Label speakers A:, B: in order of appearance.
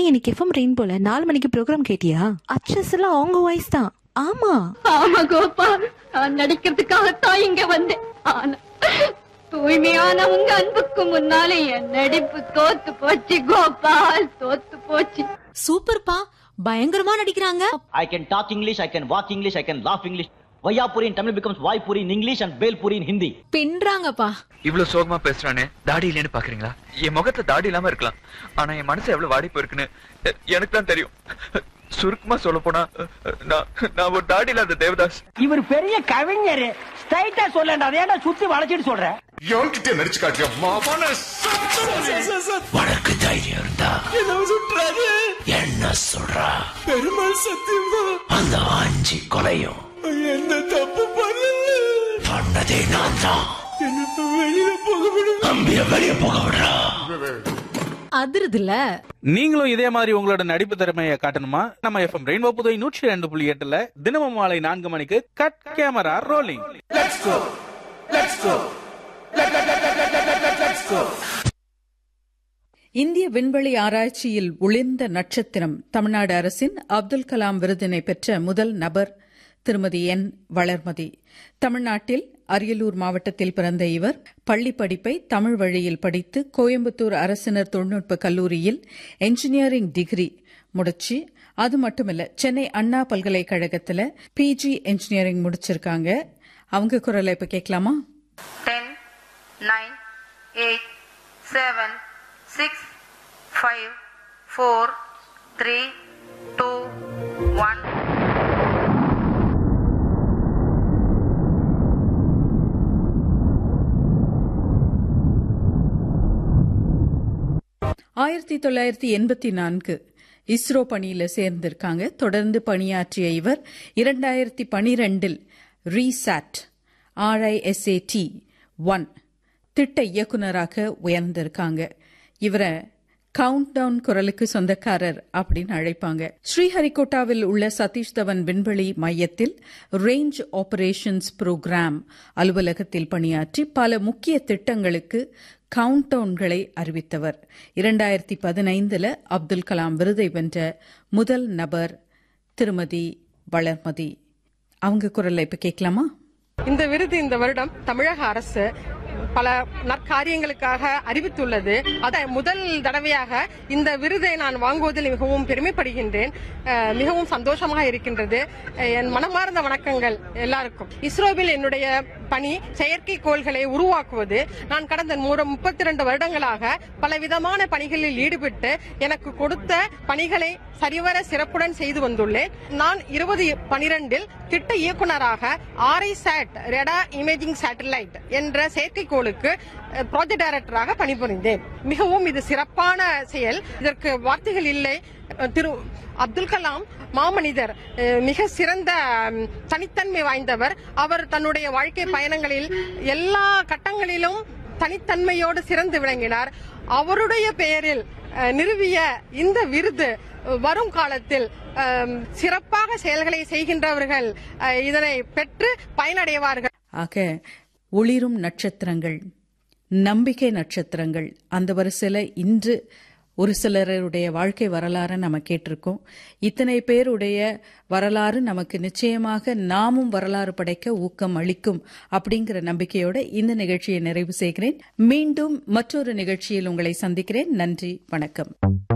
A: இன்னைக்கு எஃப்எம் ரெயின்போல 4 மணிக்கு ப்ரோக்ராம் கேட்டியா? அச்சஸ் எல்லாம் அவங்க வாய்ஸ் தான். ஆமா
B: ஆமா கோபா, நான் நடிக்கிறதுக்காகத்தான் இங்க வந்தேன். ஆனா தூய்மையான உங்க அன்புக்கு முன்னாலே என் நடிப்பு தோத்து போச்சு கோபால், தோத்து போச்சு.
C: சூப்பர்ப்பா, பயங்கரமா நடிக்கிறாங்க.
D: I can talk English, I can walk English, I can laugh English. Vayapuri in Tamil becomes Vaipuri in English and Belpuri in Hindi.
C: பின்றாங்கப்பா.
E: இவ்வளவு சோகமா பேசுறானே, தாடி இல்லைன்னு பாக்குறீங்களா? என் முகத்துல தாடி இல்லாம இருக்கலாம், ஆனா என் மனசு எவ்வளவு வாடி போயிருக்குன்னு எனக்கு தான் தெரியும். சுருக்கமா சொல்ல போனா நான் ஒரு தாடி இல்லாத தேவதாஸ்.
F: இவர் பெரிய கவிஞர், ஸ்ட்ரைட்டா சொல்லண்டா, அதேடா சுத்தி வளைச்சிட்டு சொல்ற.
G: எவன்கிட்ட நடிச்சு காட்டியா மாமான?
H: உனக்கு தைரியம் இருந்தா என்ன சொல்றா? பெருமாள் சத்தியமா அந்த 5 கொலையும் என்ன தப்பு பண்ணதே நான் தான். வெளியில போக விடு, அம்பிய வெளிய போக விடுறா.
C: அதிருதுல.
I: நீங்களும் இதே மாதிரி உங்களோட நடிப்பு திறமையை காட்டணுமா? நம்ம எஃப்எம் ரெயின்போ புதுவை 102.8 தினமும் மாலை 4 மணிக்கு cut camera rolling. Let's go, let's go, let's go.
J: இந்திய விண்வெளி ஆராய்ச்சியில் ஒளிர்ந்த நட்சத்திரம் தமிழ்நாடு அரசின் அப்துல் கலாம் விருதினை பெற்ற முதல் நபர் திருமதி என் வளர்மதி. தமிழ்நாட்டில் அரியலூர் மாவட்டத்தில் பிறந்த இவர் பள்ளி படிப்பை தமிழ் வழியில் படித்து கோயம்புத்தூர் அரசினர் தொழில்நுட்ப கல்லூரியில் என்ஜினியரிங் டிகிரி முடிச்சு, அது மட்டுமல்ல சென்னை அண்ணா பல்கலைக்கழகத்தில் பிஜி என்ஜினியரிங் முடிச்சிருக்காங்க. அவங்க குரலை இப்ப கேட்கலாமா?
K: 10, 9, 8, 7, 6, 5, 4, 3, 2, 1.
J: ஆயிரத்தி 1984 இஸ்ரோ பணியில சேர்ந்திருக்காங்க. தொடர்ந்து பணியாற்றிய இவர் 2012 ரீசாட் RISAT 1 திட்ட இயக்குநராக உயர்ந்திருக்காங்க. இவரை கவுண்ட் டவுன் குரலுக்கு சொந்தக்காரர் அப்படின்னு அழைப்பாங்க. ஸ்ரீஹரிகோட்டாவில் உள்ள சதீஷ் தவன் விண்வெளி மையத்தில் ரேஞ்ச் ஆபரேஷன்ஸ் புரோகிராம் அலுவலகத்தில் பணியாற்றி பல முக்கிய திட்டங்களுக்கு கவுண்ட் டவுன்களை அறிவித்தவர். 2015 அப்துல் கலாம் விருதை வென்ற முதல் நபர் திருமதி வளர்மதி. அவங்க குரலை இப்ப கேட்கலாமா?
L: இந்த விருது இந்த வருடம் தமிழக அரசு பல நற்காரியங்களுக்காக அறிவித்துள்ளது. அத முதல் தடவையாக இந்த விருதை நான் வாங்குவதில் மிகவும் பெருமைப்படுகின்றேன். மிகவும் சந்தோஷமாக இருக்கின்றது. என் மனமார்ந்த வணக்கங்கள் எல்லாருக்கும். இஸ்ரோவில் என்னுடைய பணி செயற்கைக்கோள்களை உருவாக்குவது. நான் கடந்த 32 வருடங்களாக பலவிதமான பணிகளில் ஈடுபட்டு எனக்கு கொடுத்த பணிகளை சரிவர சிறப்புடன் செய்து வந்துள்ளேன். நான் 2012 திட்ட இயக்குநராக RISAT ரேடார் இமேஜிங் சேட்டலைட் என்ற செயற்கைக்கோளுக்கு ப்ராஜெக்ட் டைரக்டராக பணிபுரிந்தேன். மிகவும் இது சிறப்பான செயல், இதற்கு வார்த்தைகள் இல்லை. திரு அப்துல் கலாம் மாமனிதர், மிக சிறந்த தனித்தன்மை வாய்ந்தவர். அவர் தன்னுடைய வாழ்க்கை பயணங்களில் எல்லா கட்டங்களிலும் தனித்தன்மையோடு சிறந்து விளங்கினார். அவருடைய பெயரில் நிறுவிய இந்த விருது வரும் காலத்தில் சிறப்பாக செயல்களை செய்கின்றவர்கள் இதனை பெற்று பயனடைவார்கள்.
J: ஆக ஒளிரும் நட்சத்திரங்கள், நம்பிக்கை நட்சத்திரங்கள், அந்த வரிசையில் இன்று ஒரு சிலருடைய வாழ்க்கை வரலாறு நம்ம கேட்டிருக்கோம். இத்தனை பேருடைய வரலாறு நமக்கு நிச்சயமாக நாமும் வரலாறு படைக்க ஊக்கம் அளிக்கும் அப்படிங்கிற நம்பிக்கையோட இந்த நிகழ்ச்சியை நிறைவு செய்கிறேன். மீண்டும் மற்றொரு நிகழ்ச்சியில் உங்களை சந்திக்கிறேன். நன்றி, வணக்கம்.